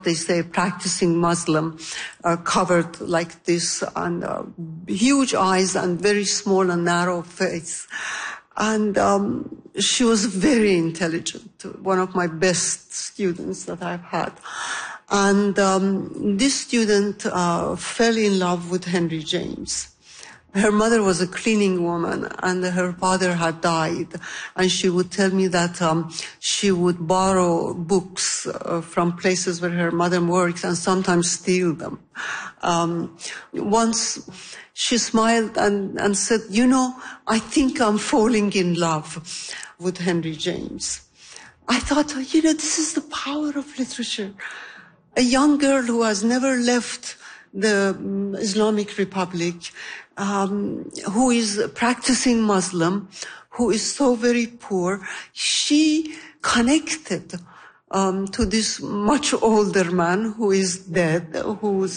They say practicing Muslim, covered like this, and huge eyes and very small and narrow face. And she was very intelligent, one of my best students that I've had. And this student fell in love with Henry James. Her mother was a cleaning woman, and her father had died. And she would tell me that she would borrow books from places where her mother worked and sometimes steal them. Once she smiled and said, you know, I think I'm falling in love with Henry James. I thought, you know, this is the power of literature. A young girl who has never left the Islamic Republic, who is practicing Muslim, who is so very poor, she connected to this much older man who is dead, who's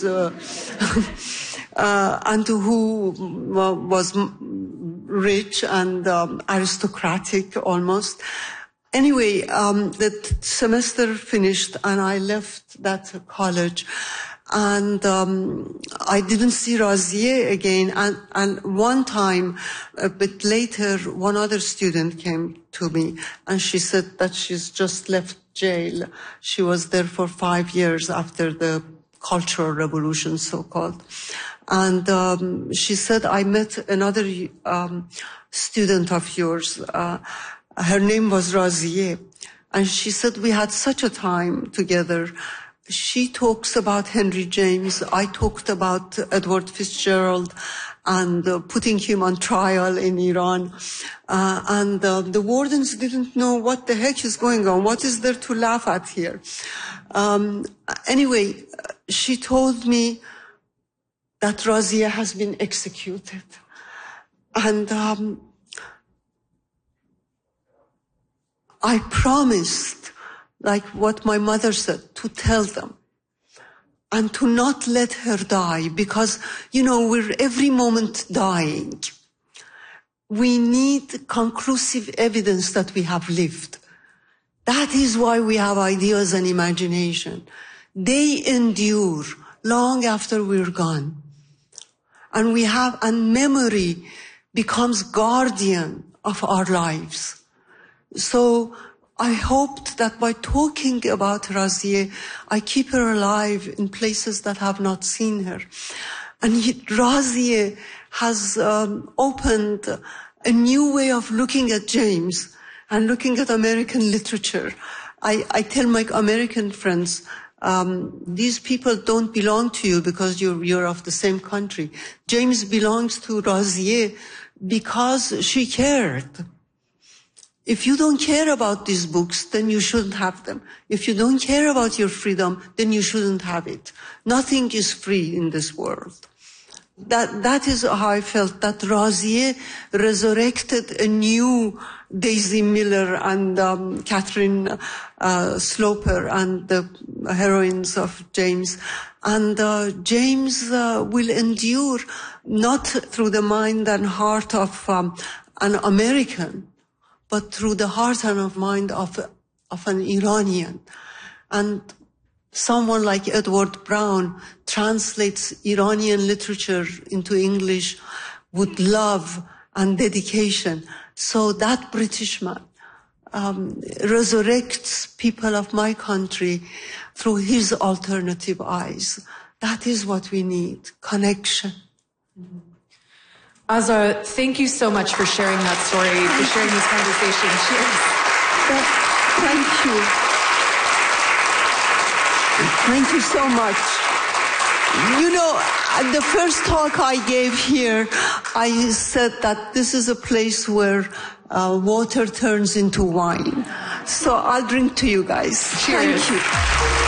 and who was rich and aristocratic almost. Anyway, the semester finished and I left that college. And I didn't see Razieh again. And one time, a bit later, one other student came to me and she said that she's just left jail. She was there for 5 years after the Cultural Revolution, so-called. And she said, I met another student of yours. Her name was Razieh. And she said, we had such a time together. She talks about Henry James. I talked about Edward Fitzgerald and putting him on trial in Iran. And the wardens didn't know what the heck is going on. What is there to laugh at here? Anyway, she told me that Razieh has been executed. And I promised, like what my mother said, to tell them and to not let her die because, you know, we're every moment dying. We need conclusive evidence that we have lived. That is why we have ideas and imagination. They endure long after we're gone. And memory becomes guardian of our lives. So I hoped that by talking about Razieh, I keep her alive in places that have not seen her. And Razieh has opened a new way of looking at James and looking at American literature. I tell my American friends, these people don't belong to you because you're of the same country. James belongs to Razieh because she cared. If you don't care about these books, then you shouldn't have them. If you don't care about your freedom, then you shouldn't have it. Nothing is free in this world. That is how I felt, that Razieh resurrected a new Daisy Miller and Catherine Sloper and the heroines of James. And James will endure not through the mind and heart of an American, but through the heart and mind of an Iranian. And someone like Edward Brown translates Iranian literature into English with love and dedication. So that British man resurrects people of my country through his alternative eyes. That is what we need, connection. Azra, thank you so much for sharing that story, for sharing this conversation. Cheers. Thank you. Thank you so much. You know, the first talk I gave here, I said that this is a place where water turns into wine. So I'll drink to you guys. Cheers. Thank you.